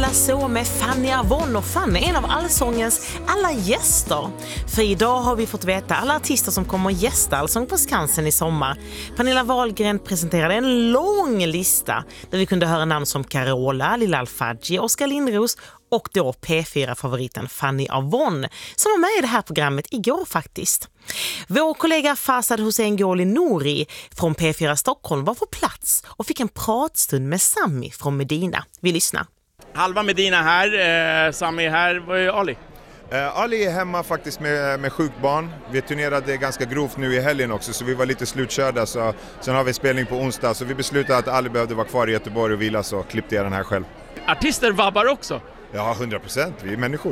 Alla så med Fanny Avon, och Fanny är en av Allsångens alla gäster. För idag har vi fått veta alla artister som kommer att gästa Allsång på Skansen i sommar. Pernilla Wahlgren presenterade en lång lista där vi kunde höra namn som Carola, Lilla Al-Fadji, Oskar Lindros och då P4-favoriten Fanny Avon som var med i det här programmet igår faktiskt. Vår kollega Farzad Hossein Gholi Nouri från P4 Stockholm var på plats och fick en pratstund med Sami från Medina. Vi lyssnar. Halva Medina här, Sami är här. Vad är Ali? Ali är hemma faktiskt med sjukbarn. Vi turnerade ganska grovt nu i helgen också, så vi var lite slutkörda. Sen har vi spelning på onsdag, så vi beslutade att Ali behövde vara kvar i Göteborg och vila, så klippte jag den här själv. Artister vabbar också? Ja, 100%. Vi är människor.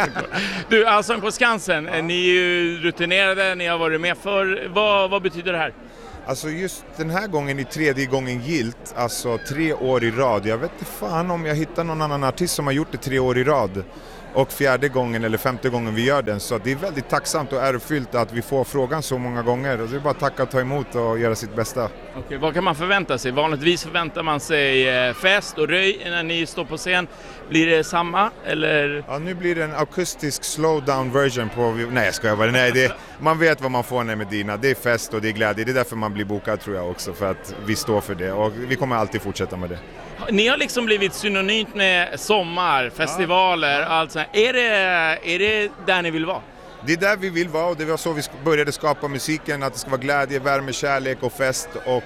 Du, Allsång på Skansen, ni är ju rutinerade, ni har varit med för. Vad betyder det här? Alltså just den här gången är tredje gången gilt, alltså 3 år i rad. Jag vet inte fan om jag hittar någon annan artist som har gjort det 3 år i rad. Och 4:e gången eller 5:e gången vi gör den. Så det är väldigt tacksamt och ärofyllt att vi får frågan så många gånger. Och det är bara att tacka och ta emot och göra sitt bästa. Okej, vad kan man förvänta sig? Vanligtvis förväntar man sig fest och röj när ni står på scen. Blir det samma eller? Ja, nu blir det en akustisk slowdown version på... Nej, jag skojar bara. Nej, man vet vad man får när Medina. Det är fest och det är glädje. Det är därför man blir bokad, tror jag också. För att vi står för det. Och vi kommer alltid fortsätta med det. Ni har liksom blivit synonymt med sommar, festivaler, allt sånt. Är det där ni vill vara? Det är där vi vill vara, och det var så vi började skapa musiken. Att det ska vara glädje, värme, kärlek och fest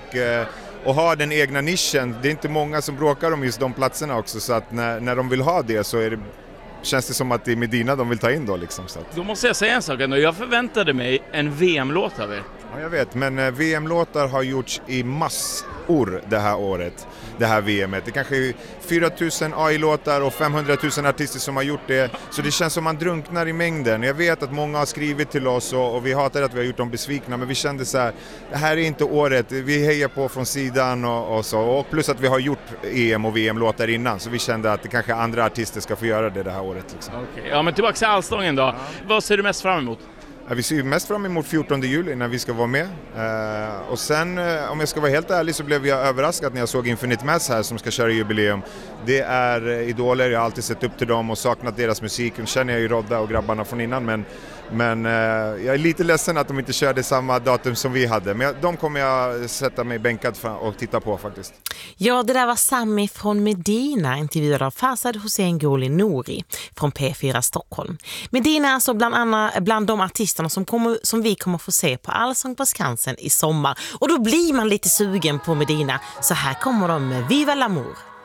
och ha den egna nischen. Det är inte många som bråkar om just de platserna också, så att när de vill ha det så känns det som att det är Medina de vill ta in då liksom. Så att. Då måste jag säga en sak ändå. Jag förväntade mig en VM-låt av er. Ja, jag vet, men VM-låtar har gjorts i massor det här året, det här VMet. Det kanske är 4 000 AI-låtar och 500 000 artister som har gjort det, så det känns som man drunknar i mängden. Jag vet att många har skrivit till oss och vi hatar att vi har gjort dem besvikna, men vi kände så här, det här är inte året, vi hejar på från sidan och så, och plus att vi har gjort EM och VM-låtar innan, så vi kände att det kanske andra artister ska få göra det här året. Liksom. Okej. Ja, men tillbaka till Allsången då. Ja. Vad ser du mest fram emot? Vi ser mest fram emot 14 juli när vi ska vara med. Och sen, om jag ska vara helt ärlig, så blev jag överraskad när jag såg Infinite Mass här som ska köra jubileum. Det är idoler, jag har alltid sett upp till dem och saknat deras musik. Nu känner jag ju Rodda och grabbarna från innan, men jag är lite ledsen att de inte körde samma datum som vi hade. Men de kommer jag sätta mig bänkad och titta på faktiskt. Ja, det där var Sami från Medina, intervjuad av Farzad Hossein Gholi Nouri från P4 Stockholm. Medina är alltså bland de artisterna som vi kommer få se på Allsång på Skansen i sommar. Och då blir man lite sugen på Medina. Så här kommer de med Viva l'Amour.